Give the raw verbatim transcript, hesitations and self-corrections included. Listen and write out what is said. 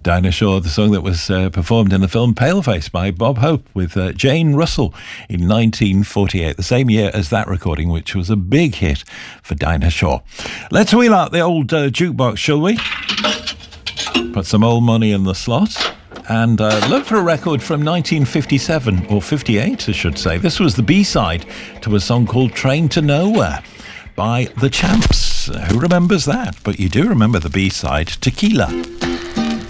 Dinah Shore, the song that was uh, performed in the film Paleface by Bob Hope with uh, Jane Russell in nineteen forty-eight, the same year as that recording, which was a big hit for Dinah Shore. Let's wheel out the old uh, jukebox, shall we? Put some old money in the slot and uh, look for a record from nineteen fifty-seven, or fifty-eight I should say. This was the B-side to a song called Train to Nowhere by The Champs. Who remembers that? But you do remember the B-side, Tequila.